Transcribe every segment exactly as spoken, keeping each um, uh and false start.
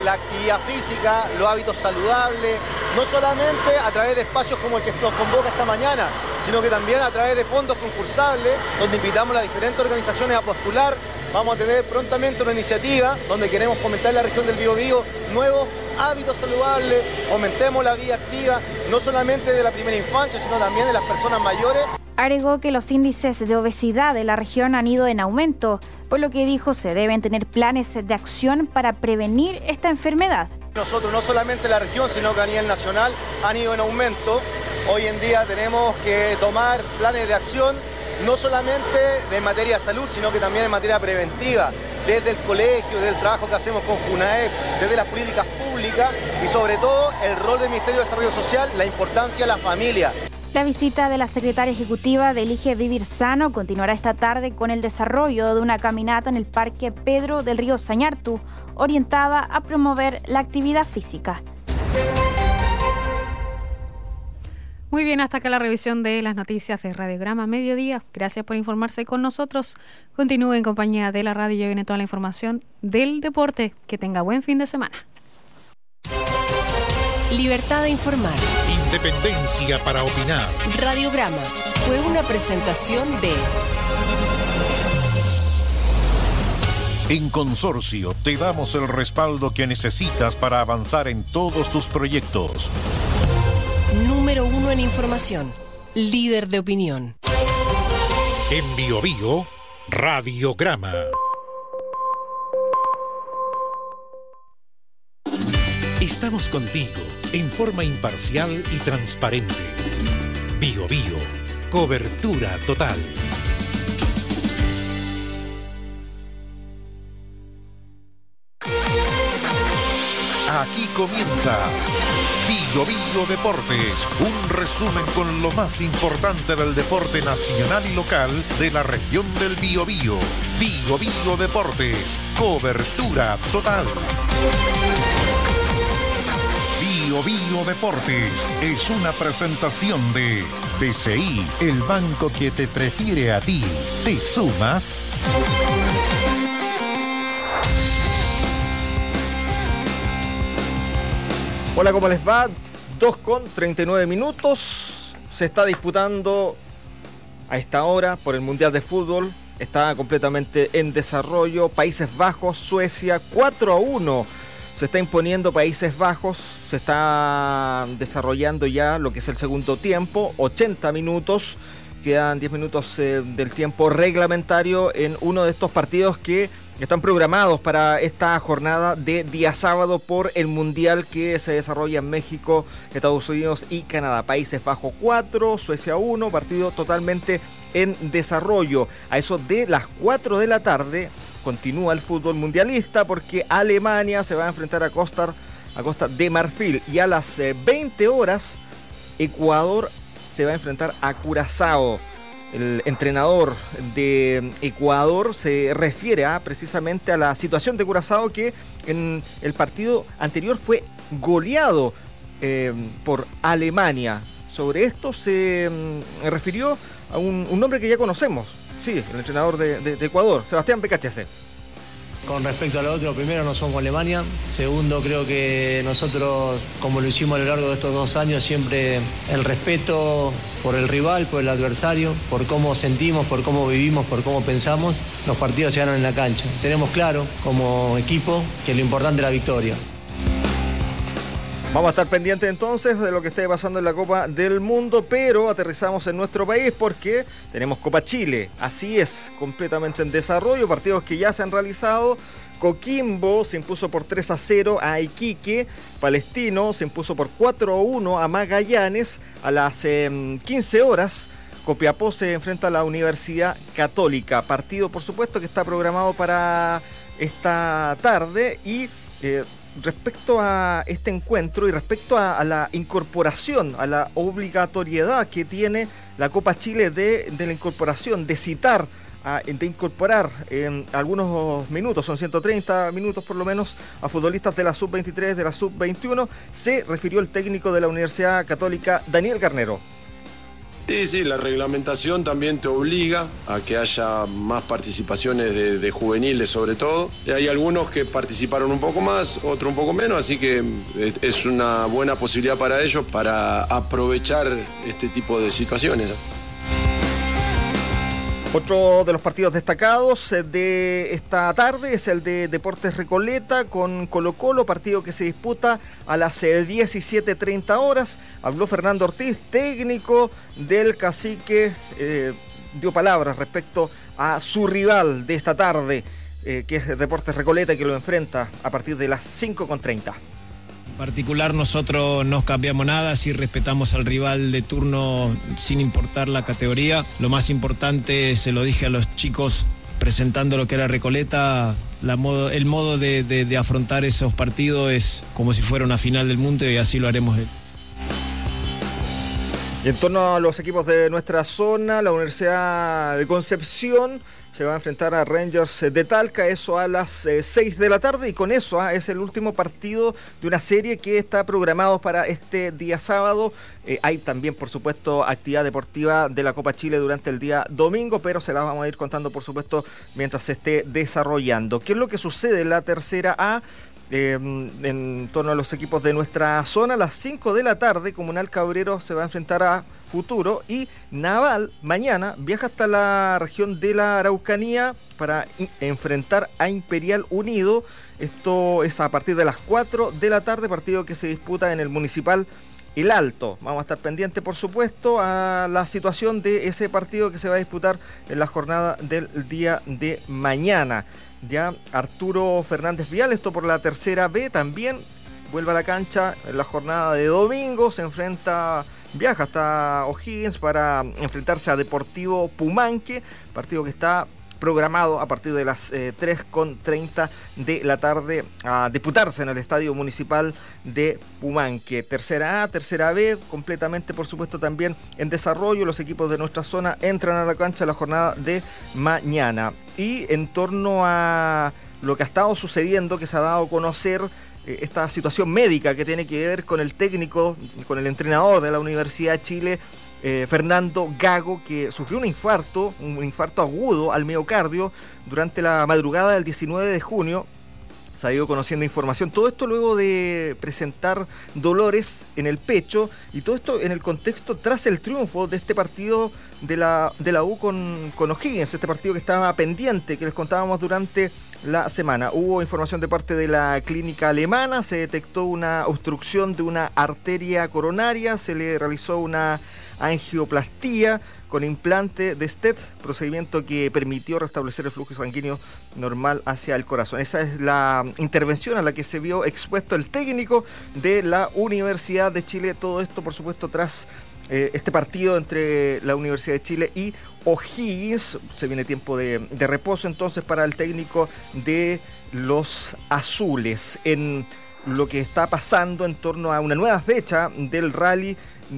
La actividad física, los hábitos saludables, no solamente a través de espacios como el que nos convoca esta mañana, sino que también a través de fondos concursables, donde invitamos a las diferentes organizaciones a postular. Vamos a tener prontamente una iniciativa donde queremos fomentar en la región del Biobío nuevos hábitos saludables, fomentemos la vida activa, no solamente de la primera infancia, sino también de las personas mayores. Agregó que los índices de obesidad de la región han ido en aumento, por lo que dijo se deben tener planes de acción para prevenir esta enfermedad. Nosotros, no solamente la región, sino que a nivel nacional han ido en aumento. Hoy en día tenemos que tomar planes de acción, no solamente de materia de salud, sino que también en materia preventiva, desde el colegio, desde el trabajo que hacemos con FUNAEP, desde las políticas públicas y sobre todo el rol del Ministerio de Desarrollo Social, la importancia de la familia. La visita de la secretaria ejecutiva de Elige Vivir Sano continuará esta tarde con el desarrollo de una caminata en el Parque Pedro del Río Sañartu, orientada a promover la actividad física. Muy bien, hasta acá la revisión de las noticias de Radiograma Mediodía. Gracias por informarse con nosotros. Continúe en compañía de la radio, ya viene toda la información del deporte. Que tenga buen fin de semana. Libertad de informar. Independencia para opinar. Radiograma fue una presentación de... En Consorcio te damos el respaldo que necesitas para avanzar en todos tus proyectos. Número uno en información. Líder de opinión. En Biobío, Radiograma. Estamos contigo en forma imparcial y transparente. Biobío, cobertura total. Aquí comienza Biobío Deportes, un resumen con lo más importante del deporte nacional y local de la región del Biobío. Biobío Deportes, cobertura total. Biobío Deportes es una presentación de B C I, el banco que te prefiere a ti. ¿Te sumas? Hola, ¿cómo les va? dos con treinta y nueve minutos. Se está disputando a esta hora por el Mundial de Fútbol. Está completamente en desarrollo. Países Bajos, Suecia, cuatro a uno. Se está imponiendo Países Bajos. Se está desarrollando ya lo que es el segundo tiempo. ochenta minutos. Quedan diez minutos eh, del tiempo reglamentario en uno de estos partidos que están programados para esta jornada de día sábado por el Mundial que se desarrolla en México, Estados Unidos y Canadá. Países Bajos cuatro, Suecia uno, partido totalmente en desarrollo. A eso de las cuatro de la tarde continúa el fútbol mundialista porque Alemania se va a enfrentar a Costa, a Costa de Marfil y a las veinte horas Ecuador se va a enfrentar a Curazao. El entrenador de Ecuador se refiere a, precisamente a la situación de Curazao, que en el partido anterior fue goleado eh, por Alemania. Sobre esto se mm, refirió a un, un nombre que ya conocemos, sí, el entrenador de, de, de Ecuador, Sebastián Becachese. Con respecto a lo otro, primero no somos Alemania, segundo creo que nosotros, como lo hicimos a lo largo de estos dos años, siempre el respeto por el rival, por el adversario, por cómo sentimos, por cómo vivimos, por cómo pensamos, los partidos se ganan en la cancha. Tenemos claro como equipo que lo importante es la victoria. Vamos a estar pendientes entonces de lo que esté pasando en la Copa del Mundo, pero aterrizamos en nuestro país porque tenemos Copa Chile. Así es, completamente en desarrollo, partidos que ya se han realizado. Coquimbo se impuso por tres a cero a Iquique, Palestino se impuso por cuatro a uno a Magallanes. A las eh, quince horas, Copiapó se enfrenta a la Universidad Católica. Partido, por supuesto, que está programado para esta tarde y... Eh, Respecto a este encuentro y respecto a, a la incorporación, a la obligatoriedad que tiene la Copa Chile de, de la incorporación, de citar, a, de incorporar en algunos minutos, son ciento treinta minutos por lo menos, a futbolistas de la sub veintitrés, de la sub veintiuno, se refirió el técnico de la Universidad Católica, Daniel Garnero. Sí, sí, la reglamentación también te obliga a que haya más participaciones de, de juveniles sobre todo. Y hay algunos que participaron un poco más, otros un poco menos, así que es una buena posibilidad para ellos para aprovechar este tipo de situaciones. Otro de los partidos destacados de esta tarde es el de Deportes Recoleta con Colo-Colo, partido que se disputa a las diecisiete treinta horas. Habló Fernando Ortiz, técnico del Cacique, eh, dio palabras respecto a su rival de esta tarde, eh, que es Deportes Recoleta, que lo enfrenta a partir de las cinco con treinta. En particular nosotros no cambiamos nada, sí respetamos al rival de turno sin importar la categoría. Lo más importante, se lo dije a los chicos presentando lo que era Recoleta, la modo, el modo de, de, de afrontar esos partidos es como si fuera una final del mundo y así lo haremos. Y en torno a los equipos de nuestra zona, la Universidad de Concepción se va a enfrentar a Rangers de Talca, eso a las eh, seis de la tarde, y con eso ah, es el último partido de una serie que está programado para este día sábado. Eh, hay también, por supuesto, actividad deportiva de la Copa Chile durante el día domingo, pero se las vamos a ir contando, por supuesto, mientras se esté desarrollando. ¿Qué es lo que sucede en la tercera A? Eh, en torno a los equipos de nuestra zona, a las cinco de la tarde, Comunal Cabrero se va a enfrentar a Futuro y Naval mañana viaja hasta la región de la Araucanía para enfrentar a Imperial Unido. Esto es a partir de las cuatro de la tarde, partido que se disputa en el Municipal El Alto. Vamos a estar pendientes, por supuesto, a la situación de ese partido que se va a disputar en la jornada del día de mañana. Ya Arturo Fernández Vial, esto por la tercera B, también vuelve a la cancha en la jornada de domingo, se enfrenta, viaja hasta O'Higgins para enfrentarse a Deportivo Pumanque, partido que está programado a partir de las eh, tres con treinta de la tarde a disputarse en el Estadio Municipal de Pumanque. Tercera A, tercera B, completamente, por supuesto, también en desarrollo. Los equipos de nuestra zona entran a la cancha la jornada de mañana. Y en torno a lo que ha estado sucediendo, que se ha dado a conocer, eh, esta situación médica que tiene que ver con el técnico, con el entrenador de la Universidad de Chile, Eh, Fernando Gago, que sufrió un infarto, un infarto agudo al miocardio durante la madrugada del diecinueve de junio. Se ha ido conociendo información. Todo esto luego de presentar dolores en el pecho, y todo esto en el contexto tras el triunfo de este partido de la, de la U con, con O'Higgins, este partido que estaba pendiente, que les contábamos durante la semana. Hubo información de parte de la clínica alemana, se detectó una obstrucción de una arteria coronaria, se le realizó una angioplastía con implante de S T E T, procedimiento que permitió restablecer el flujo sanguíneo normal hacia el corazón. Esa es la intervención a la que se vio expuesto el técnico de la Universidad de Chile. Todo esto, por supuesto, tras eh, este partido entre la Universidad de Chile y O'Higgins. Se viene tiempo de, de reposo entonces para el técnico de los azules. En lo que está pasando en torno a una nueva fecha del rally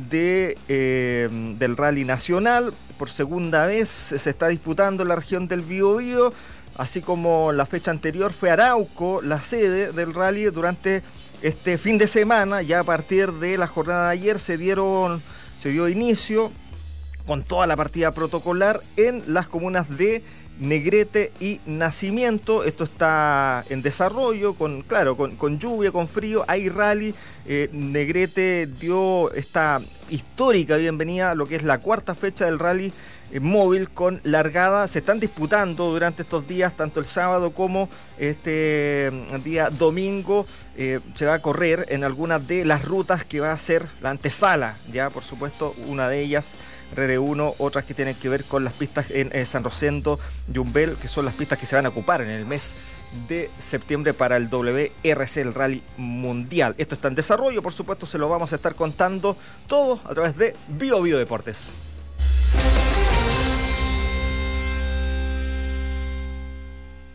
de eh, del rally nacional, por segunda vez se está disputando en la región del Biobío, así como la fecha anterior fue Arauco la sede del rally. Durante este fin de semana, ya a partir de la jornada de ayer, se dieron se dio inicio con toda la partida protocolar en las comunas de Negrete y Nacimiento. Esto está en desarrollo, con claro, con, con lluvia, con frío, hay rally. Eh, Negrete dio esta histórica bienvenida a lo que es la cuarta fecha del rally eh, móvil con largada. Se están disputando durante estos días, tanto el sábado como este día domingo. Eh, se va a correr en algunas de las rutas que va a ser la antesala, ya por supuesto, una de ellas R R uno, otras que tienen que ver con las pistas en eh, San Rosendo y Umbel, que son las pistas que se van a ocupar en el mes de septiembre para el W R C, el Rally Mundial. Esto está en desarrollo, por supuesto, se lo vamos a estar contando todo a través de Bio Bio Deportes.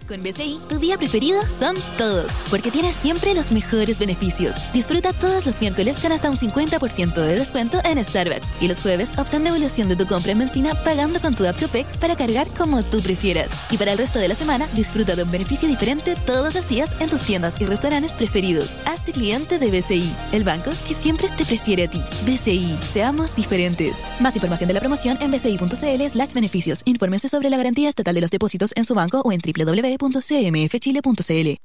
Con B C I, tu día preferido son todos, porque tienes siempre los mejores beneficios. Disfruta todos los miércoles con hasta un cincuenta por ciento de descuento en Starbucks. Y los jueves, obtén devolución de tu compra en benzina pagando con tu app Copec para cargar como tú prefieras. Y para el resto de la semana, disfruta de un beneficio diferente todos los días en tus tiendas y restaurantes preferidos. Hazte cliente de B C I, el banco que siempre te prefiere a ti. B C I, seamos diferentes. Más información de la promoción en bci.cl slash beneficios. Infórmense sobre la garantía estatal de los depósitos en su banco o en doble u doble u doble u punto c m f chile punto c l.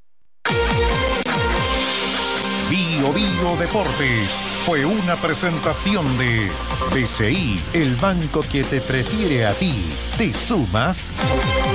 Bio Bio Deportes fue una presentación de B C I, el banco que te prefiere a ti. ¿Te sumas?